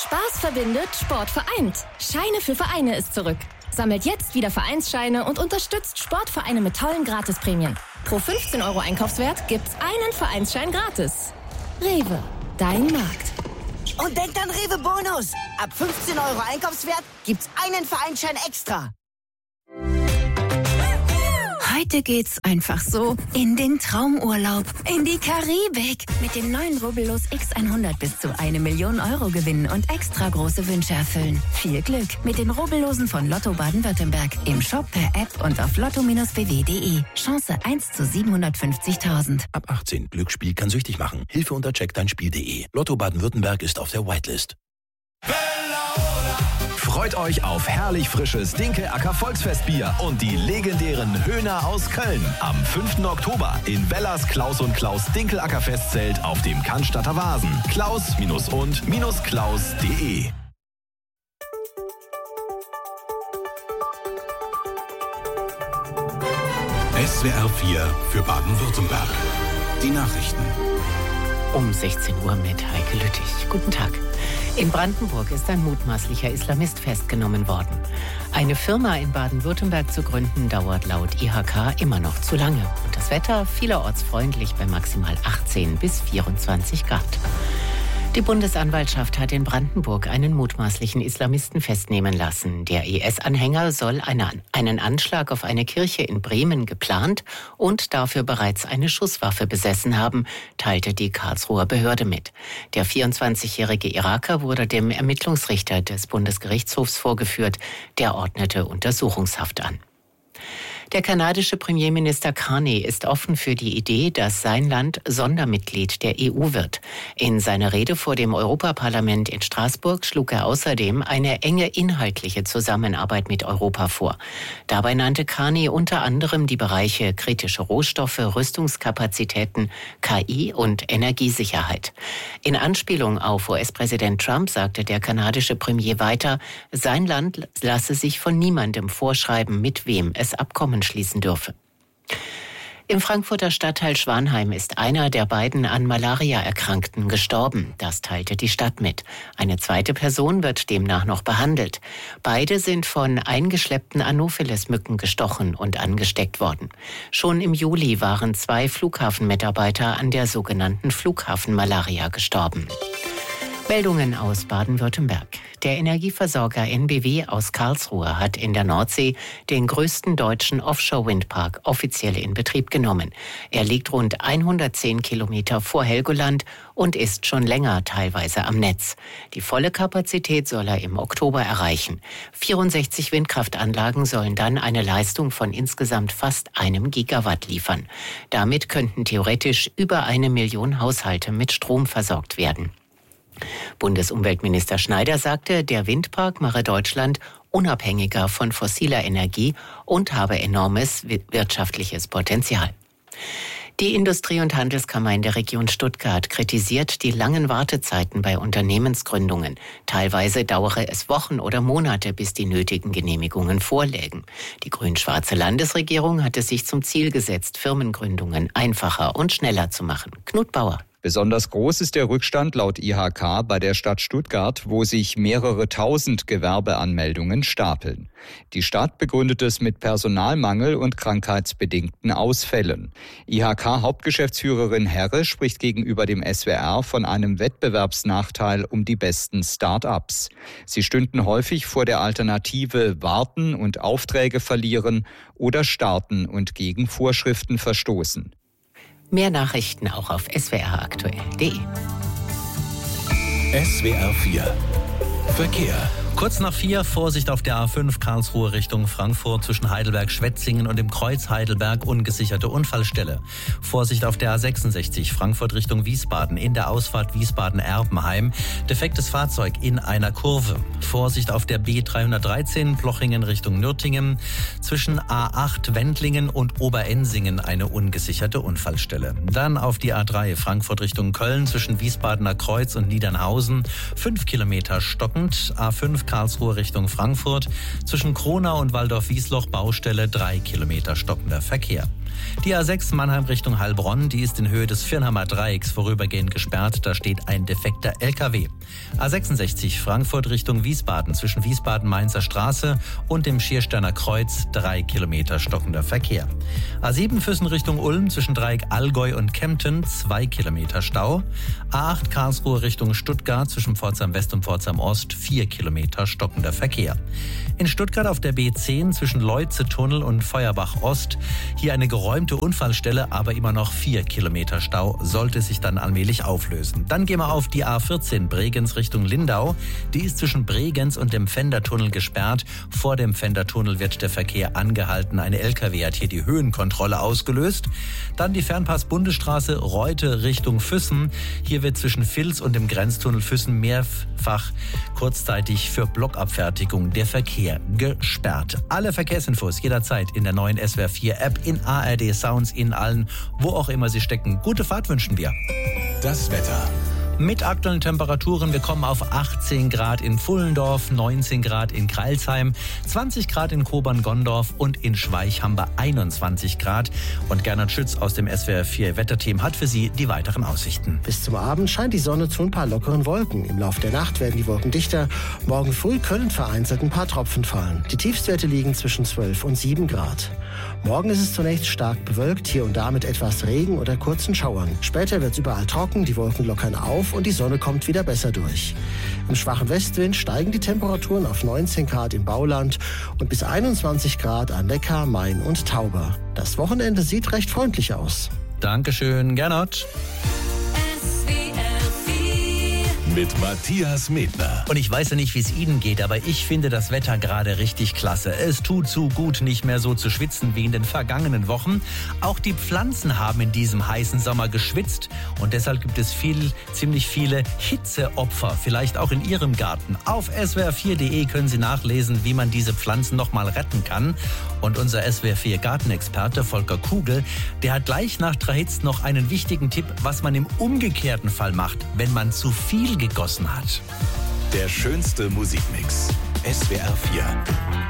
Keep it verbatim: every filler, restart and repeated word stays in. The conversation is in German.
Spaß verbindet, Sport vereint. Scheine für Vereine ist zurück. Sammelt jetzt wieder Vereinsscheine und unterstützt Sportvereine mit tollen Gratisprämien. Pro fünfzehn Euro Einkaufswert gibt's einen Vereinsschein gratis. Rewe, dein Markt. Und denkt an Rewe Bonus. Ab fünfzehn Euro Einkaufswert gibt's einen Vereinsschein extra. Heute geht's einfach so in den Traumurlaub, in die Karibik. Mit dem neuen Rubbellos X hundert bis zu eine Million Euro gewinnen und extra große Wünsche erfüllen. Viel Glück mit den Rubbellosen von Lotto Baden-Württemberg. Im Shop, per App und auf lotto b w punkt de. Chance eins zu siebenhundertfünfzigtausend. Ab achtzehn. Glücksspiel kann süchtig machen. Hilfe unter check dein Spiel punkt de. Lotto Baden-Württemberg ist auf der Whitelist. Freut euch auf herrlich frisches Dinkel-Acker Volksfestbier und die legendären Höhner aus Köln. Am fünften Oktober in Bellas Klaus und Klaus Dinkel-Acker Festzelt auf dem Cannstatter Vasen. Klaus und Klaus punkt de. S W R vier für Baden-Württemberg. Die Nachrichten. Um sechzehn Uhr mit Heike Lüttich. Guten Tag. In Brandenburg ist ein mutmaßlicher Islamist festgenommen worden. Eine Firma in Baden-Württemberg zu gründen, dauert laut I H K immer noch zu lange. Und das Wetter vielerorts freundlich bei maximal achtzehn bis vierundzwanzig Grad. Die Bundesanwaltschaft hat in Brandenburg einen mutmaßlichen Islamisten festnehmen lassen. Der I S-Anhänger soll eine, einen Anschlag auf eine Kirche in Bremen geplant und dafür bereits eine Schusswaffe besessen haben, teilte die Karlsruher Behörde mit. Der vierundzwanzigjährige Iraker wurde dem Ermittlungsrichter des Bundesgerichtshofs vorgeführt. Der ordnete Untersuchungshaft an. Der kanadische Premierminister Carney ist offen für die Idee, dass sein Land Sondermitglied der E U wird. In seiner Rede vor dem Europaparlament in Straßburg schlug er außerdem eine enge inhaltliche Zusammenarbeit mit Europa vor. Dabei nannte Carney unter anderem die Bereiche kritische Rohstoffe, Rüstungskapazitäten, K I und Energiesicherheit. In Anspielung auf U S-Präsident Trump sagte der kanadische Premier weiter, sein Land lasse sich von niemandem vorschreiben, mit wem es Abkommen schließen dürfe. Im Frankfurter Stadtteil Schwanheim ist einer der beiden an Malaria Erkrankten gestorben. Das teilte die Stadt mit. Eine zweite Person wird demnach noch behandelt. Beide sind von eingeschleppten Anopheles-Mücken gestochen und angesteckt worden. Schon im Juli waren zwei Flughafenmitarbeiter an der sogenannten Flughafenmalaria gestorben. Meldungen aus Baden-Württemberg. Der Energieversorger N B W aus Karlsruhe hat in der Nordsee den größten deutschen Offshore-Windpark offiziell in Betrieb genommen. Er liegt rund hundertzehn Kilometer vor Helgoland und ist schon länger teilweise am Netz. Die volle Kapazität soll er im Oktober erreichen. vierundsechzig Windkraftanlagen sollen dann eine Leistung von insgesamt fast einem Gigawatt liefern. Damit könnten theoretisch über eine Million Haushalte mit Strom versorgt werden. Bundesumweltminister Schneider sagte, der Windpark mache Deutschland unabhängiger von fossiler Energie und habe enormes wirtschaftliches Potenzial. Die Industrie- und Handelskammer in der Region Stuttgart kritisiert die langen Wartezeiten bei Unternehmensgründungen. Teilweise dauere es Wochen oder Monate, bis die nötigen Genehmigungen vorlägen. Die grün-schwarze Landesregierung hat es sich zum Ziel gesetzt, Firmengründungen einfacher und schneller zu machen. Knut Bauer. Besonders groß ist der Rückstand laut I H K bei der Stadt Stuttgart, wo sich mehrere tausend Gewerbeanmeldungen stapeln. Die Stadt begründet es mit Personalmangel und krankheitsbedingten Ausfällen. I H K-Hauptgeschäftsführerin Herre spricht gegenüber dem S W R von einem Wettbewerbsnachteil um die besten Start-ups. Sie stünden häufig vor der Alternative warten und Aufträge verlieren oder starten und gegen Vorschriften verstoßen. Mehr Nachrichten auch auf s w r aktuell punkt de. S W R vier Verkehr. Kurz nach vier, Vorsicht auf der A fünf Karlsruhe Richtung Frankfurt zwischen Heidelberg-Schwetzingen und dem Kreuz Heidelberg, ungesicherte Unfallstelle. Vorsicht auf der A sechsundsechzig Frankfurt Richtung Wiesbaden in der Ausfahrt Wiesbaden-Erbenheim. Defektes Fahrzeug in einer Kurve. Vorsicht auf der B dreihundertdreizehn Plochingen Richtung Nürtingen. Zwischen A acht Wendlingen und Oberensingen eine ungesicherte Unfallstelle. Dann auf die A drei Frankfurt Richtung Köln zwischen Wiesbadener Kreuz und Niedernhausen. Fünf Kilometer stockend. A fünf Karlsruhe Richtung Frankfurt. Zwischen Kronau und Waldorf-Wiesloch Baustelle drei Kilometer stockender Verkehr. Die A sechs Mannheim Richtung Heilbronn, die ist in Höhe des Firnhammer Dreiecks vorübergehend gesperrt. Da steht ein defekter L K W. A sechsundsechzig Frankfurt Richtung Wiesbaden zwischen Wiesbaden-Mainzer Straße und dem Schiersteiner Kreuz drei Kilometer stockender Verkehr. A sieben Füssen Richtung Ulm zwischen Dreieck Allgäu und Kempten zwei Kilometer Stau. A acht Karlsruhe Richtung Stuttgart zwischen Pforzheim West und Pforzheim Ost vier Kilometer stockender Verkehr. In Stuttgart auf der B zehn zwischen Leutze-Tunnel und Feuerbach Ost hier eine geräumte Unfallstelle, aber immer noch vier Kilometer Stau, sollte sich dann allmählich auflösen. Dann gehen wir auf die A vierzehn Bregenz Richtung Lindau. Die ist zwischen Bregenz und dem Fendertunnel gesperrt. Vor dem Fendertunnel wird der Verkehr angehalten. Eine L K W hat hier die Höhenkontrolle ausgelöst. Dann die Fernpass-Bundesstraße Reute Richtung Füssen. Hier wird zwischen Vils und dem Grenztunnel Füssen mehrfach kurzzeitig für Blockabfertigung der Verkehr gesperrt. Alle Verkehrsinfos jederzeit in der neuen S W R vier App, in A R D Sounds, in allen, wo auch immer Sie stecken. Gute Fahrt wünschen wir. Das Wetter. Mit aktuellen Temperaturen, wir kommen auf achtzehn Grad in Pfullendorf, neunzehn Grad in Crailsheim, zwanzig Grad in Kobern-Gondorf und in Schweich haben wir einundzwanzig Grad. Und Gernot Schütz aus dem S W R vier Wetterteam hat für Sie die weiteren Aussichten. Bis zum Abend scheint die Sonne zu ein paar lockeren Wolken. Im Laufe der Nacht werden die Wolken dichter. Morgen früh können vereinzelt ein paar Tropfen fallen. Die Tiefstwerte liegen zwischen zwölf und sieben Grad. Morgen ist es zunächst stark bewölkt, hier und da mit etwas Regen oder kurzen Schauern. Später wird es überall trocken, die Wolken lockern auf und die Sonne kommt wieder besser durch. Im schwachen Westwind steigen die Temperaturen auf neunzehn Grad im Bauland und bis einundzwanzig Grad an Neckar, Main und Tauber. Das Wochenende sieht recht freundlich aus. Dankeschön, Gernot. Mit Matthias Medner. Und ich weiß ja nicht, wie es Ihnen geht, aber ich finde das Wetter gerade richtig klasse. Es tut so gut, nicht mehr so zu schwitzen wie in den vergangenen Wochen. Auch die Pflanzen haben in diesem heißen Sommer geschwitzt und deshalb gibt es viel, ziemlich viele Hitzeopfer, vielleicht auch in Ihrem Garten. Auf S W R vier Punkt de können Sie nachlesen, wie man diese Pflanzen nochmal retten kann. Und unser S W R vier Gartenexperte Volker Kugel, der hat gleich nach Trahitz noch einen wichtigen Tipp, was man im umgekehrten Fall macht, wenn man zu viel gegossen hat. Der schönste Musikmix. S W R vier.